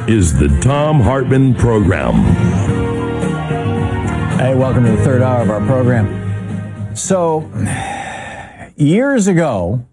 is the Thom Hartmann Program. Hey, welcome to the third hour of our program. So, years ago,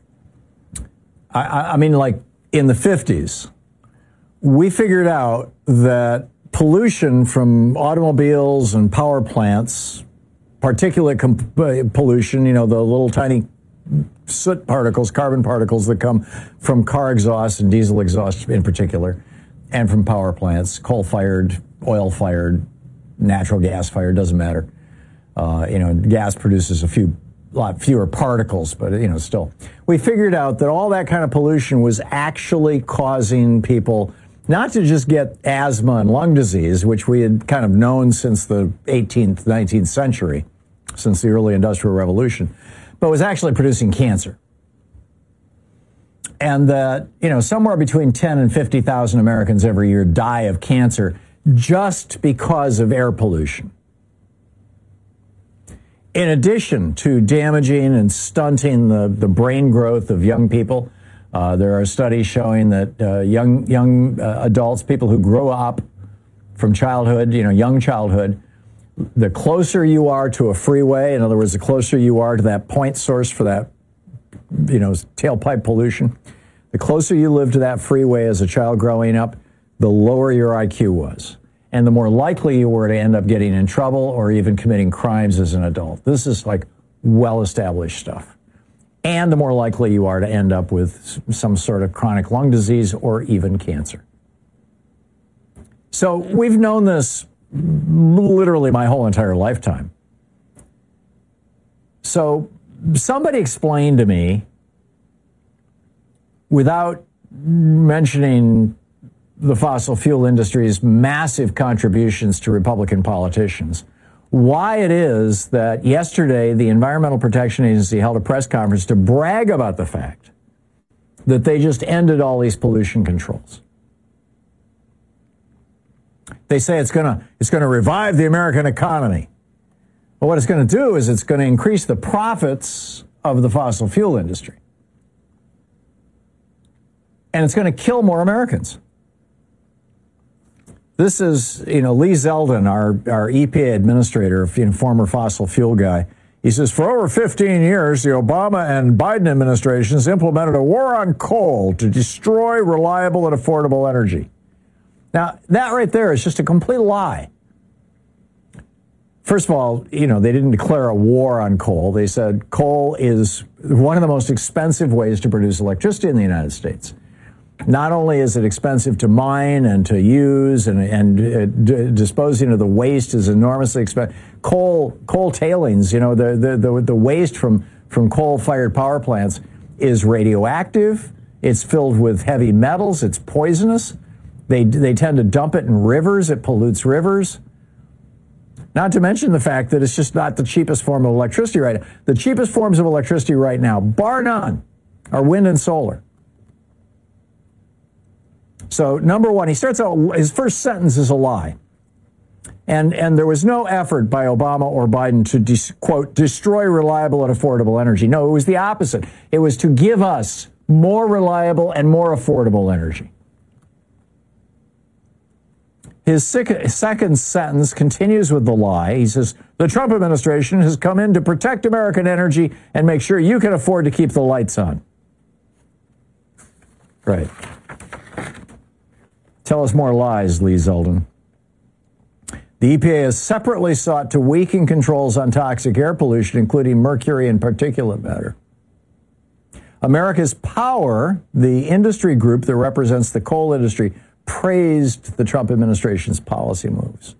I mean, like in the 50s, we figured out that pollution from automobiles and power plants, particulate pollution, you know, the little tiny soot particles, carbon particles that come from car exhaust and diesel exhaust in particular, and from power plants, coal-fired, oil-fired, natural gas-fired, doesn't matter. You know, gas produces a lot fewer particles, but, you know, still. We figured out that all that kind of pollution was actually causing people not to just get asthma and lung disease, which we had kind of known since the 18th, 19th century, since the early Industrial Revolution, but was actually producing cancer. And that, you know, somewhere between 10 and 50,000 Americans every year die of cancer just because of air pollution. In addition to damaging and stunting the brain growth of young people, there are studies showing that young adults, people who grow up from childhood, you know, young childhood, the closer you are to a freeway, in other words, the closer you are to that point source for that, you know, tailpipe pollution, the closer you live to that freeway as a child growing up, the lower your IQ was. And the more likely you were to end up getting in trouble or even committing crimes as an adult. This is like well-established stuff. And the more likely you are to end up with some sort of chronic lung disease or even cancer. So we've known this literally my whole entire lifetime. So somebody explained to me, without mentioning the fossil fuel industry's massive contributions to Republican politicians, why it is that yesterday the Environmental Protection Agency held a press conference to brag about the fact that they just ended all these pollution controls. They say it's going to revive the American economy. But what it's going to do is it's going to increase the profits of the fossil fuel industry. And it's going to kill more Americans. This is, you know, Lee Zeldin, our EPA administrator, former fossil fuel guy. He says, for over 15 years, the Obama and Biden administrations implemented a war on coal to destroy reliable and affordable energy. Now, that right there is just a complete lie. First of all, you know, they didn't declare a war on coal. They said coal is one of the most expensive ways to produce electricity in the United States. Not only is it expensive to mine and to use, and disposing of the waste is enormously expensive. Coal tailings, you know, the waste from coal-fired power plants is radioactive. It's filled with heavy metals. It's poisonous. They tend to dump it in rivers. It pollutes rivers. Not to mention the fact that it's just not the cheapest form of electricity right now. The cheapest forms of electricity right now, bar none, are wind and solar. So, number one, he starts out, his first sentence is a lie. And there was no effort by Obama or Biden to, quote, destroy reliable and affordable energy. No, it was the opposite. It was to give us more reliable and more affordable energy. His second sentence continues with the lie. He says, the Trump administration has come in to protect American energy and make sure you can afford to keep the lights on. Right. Tell us more lies, Lee Zeldin. The EPA has separately sought to weaken controls on toxic air pollution, including mercury and particulate matter. America's Power, the industry group that represents the coal industry, praised the Trump administration's policy moves.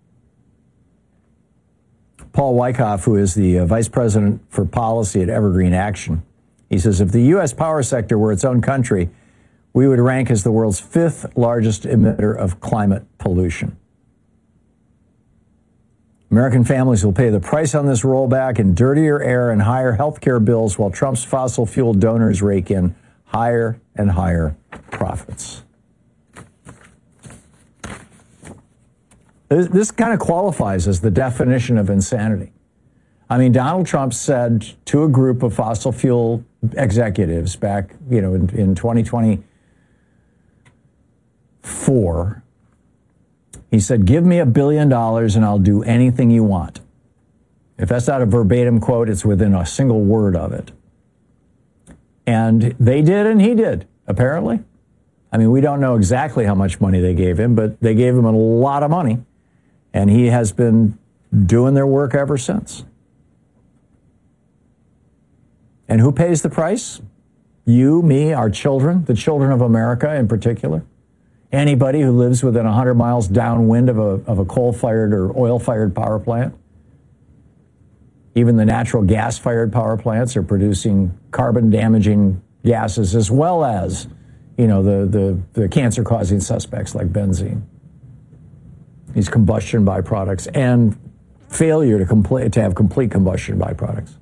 Paul Wyckoff, who is the vice president for policy at Evergreen Action, he says, if the U.S. power sector were its own country, we would rank as the world's fifth largest emitter of climate pollution. American families will pay the price on this rollback in dirtier air and higher health care bills while Trump's fossil fuel donors rake in higher and higher profits. This kind of qualifies as the definition of insanity. I mean, Donald Trump said to a group of fossil fuel executives back, in 2023, 4, he said, "Give me $1 billion and I'll do anything you want." If that's not a verbatim quote, it's within a single word of it. And they did and he did, apparently. I mean, we don't know exactly how much money they gave him, but they gave him a lot of money. And he has been doing their work ever since. And who pays the price? You, me, our children, the children of America in particular. Anybody who lives within 100 miles downwind of a coal-fired or oil-fired power plant. Even the natural gas-fired power plants are producing carbon-damaging gases, as well as, the cancer-causing suspects like benzene. These combustion byproducts and failure to have complete combustion byproducts.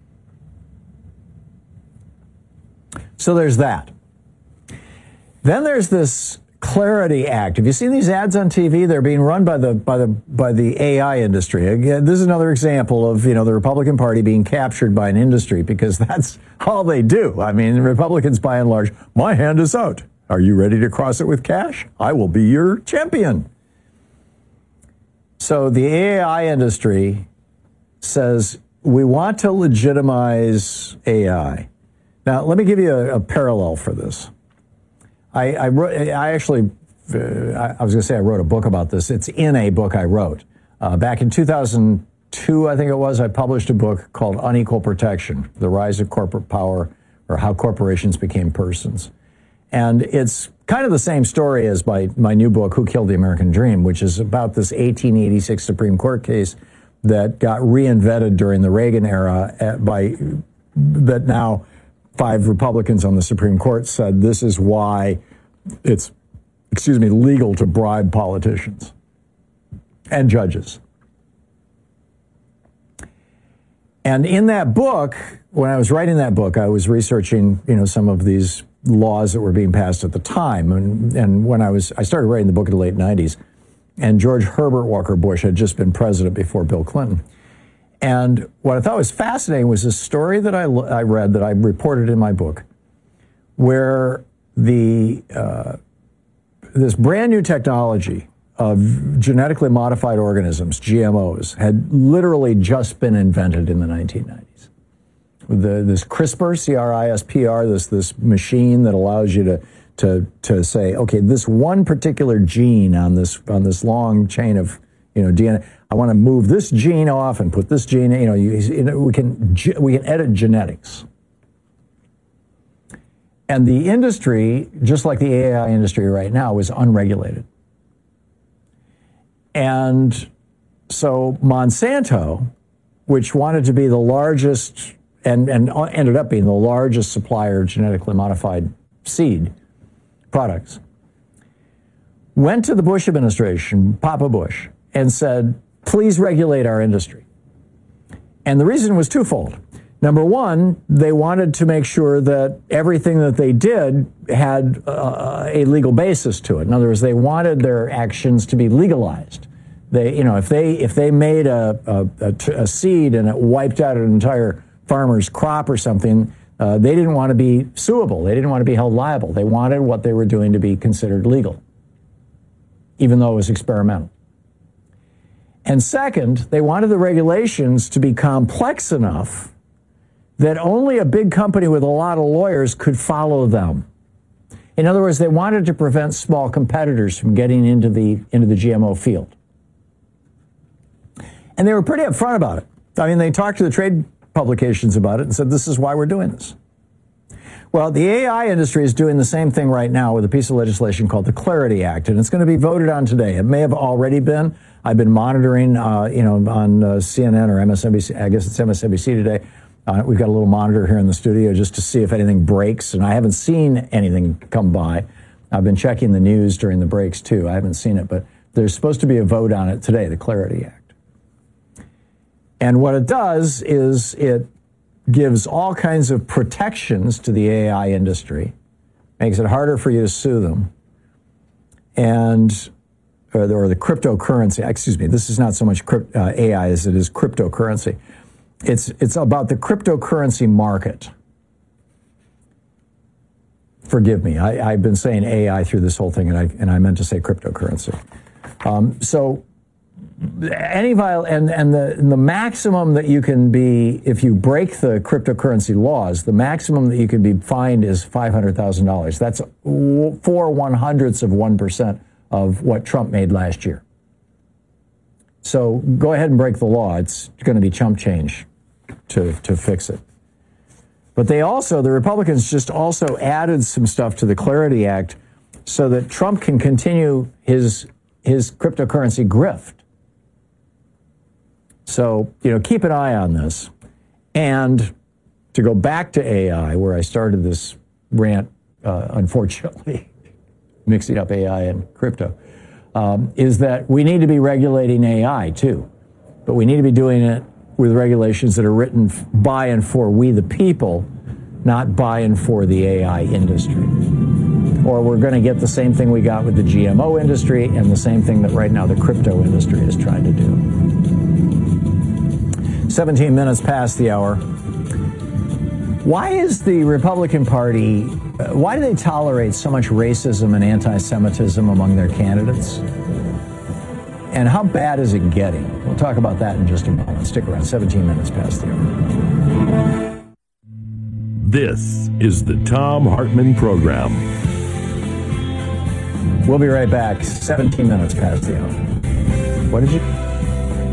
So there's that. Then there's this Clarity Act. Have you seen these ads on TV? They're being run by the AI industry. Again, this is another example of, the Republican Party being captured by an industry, because that's all they do. I mean, Republicans, by and large, my hand is out. Are you ready to cross it with cash? I will be your champion. So the AI industry says, we want to legitimize AI. Now, let me give you a parallel for this. I was going to say I wrote a book about this. It's in a book I wrote. Back in 2002, I think it was, I published a book called Unequal Protection, The Rise of Corporate Power, or How Corporations Became Persons. And it's kind of the same story as my new book, Who Killed the American Dream, which is about this 1886 Supreme Court case that got reinvented during the Reagan era that now 5 Republicans on the Supreme Court said this is why it's, legal to bribe politicians and judges. And in that book, when I was writing that book, I was researching, some of these laws that were being passed at the time. And when I started writing the book in the late 90s, and George Herbert Walker Bush had just been president before Bill Clinton. And what I thought was fascinating was this story that I read, that I reported in my book, where this brand new technology of genetically modified organisms, GMOs, had literally just been invented in the 1990s. This CRISPR, C-R-I-S-P-R, this machine that allows you to say, okay, this one particular gene on this long chain of DNA, I want to move this gene off and put this gene, we can edit genetics. And the industry, just like the AI industry right now, is unregulated. And so Monsanto, which wanted to be the largest and ended up being the largest supplier of genetically modified seed products, went to the Bush administration, Papa Bush, and said, please regulate our industry. And the reason was twofold. Number one, they wanted to make sure that everything that they did had a legal basis to it. In other words, they wanted their actions to be legalized. If they made a seed and it wiped out an entire farmer's crop or something, they didn't want to be suable. They didn't want to be held liable. They wanted what they were doing to be considered legal, even though it was experimental. And second, they wanted the regulations to be complex enough that only a big company with a lot of lawyers could follow them. In other words, they wanted to prevent small competitors from getting into the GMO field. And they were pretty upfront about it. I mean, they talked to the trade publications about it and said, this is why we're doing this. Well, the AI industry is doing the same thing right now with a piece of legislation called the Clarity Act, and it's going to be voted on today. It may have already been. I've been monitoring, on CNN or MSNBC. I guess it's MSNBC today. We've got a little monitor here in the studio just to see if anything breaks, and I haven't seen anything come by. I've been checking the news during the breaks, too. I haven't seen it, but there's supposed to be a vote on it today, the Clarity Act. And what it does is it gives all kinds of protections to the AI industry, makes it harder for you to sue them, or the cryptocurrency. Excuse me, this is not so much AI as it is cryptocurrency. It's about the cryptocurrency market. Forgive me. I've been saying AI through this whole thing, and I meant to say cryptocurrency. So any the maximum that you can be, if you break the cryptocurrency laws, the maximum that you can be fined is $500,000. That's 0.04% of what Trump made last year. So go ahead and break the law. It's going to be chump change to fix it. But the Republicans just also added some stuff to the Clarity Act so that Trump can continue his cryptocurrency grift. So, keep an eye on this. And to go back to AI, where I started this rant, unfortunately, mixing up AI and crypto, is that we need to be regulating AI too. But we need to be doing it with regulations that are written by and for we the people, not by and for the AI industry. Or we're going to get the same thing we got with the GMO industry and the same thing that right now the crypto industry is trying to do. 17 minutes past the hour. Why is the Republican Party, why do they tolerate so much racism and anti-Semitism among their candidates? And how bad is it getting? We'll talk about that in just a moment. Stick around. 17 minutes past the hour. This is the Thom Hartmann Program. We'll be right back. 17 minutes past the hour. What did you...